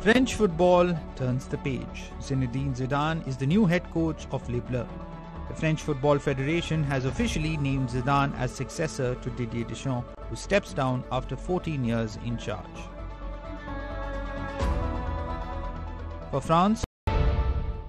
French football turns the page. Zinedine Zidane is the new head coach of Les Bleus. The French Football Federation has officially named Zidane as successor to Didier Deschamps, who steps down after 14 years in charge. For France,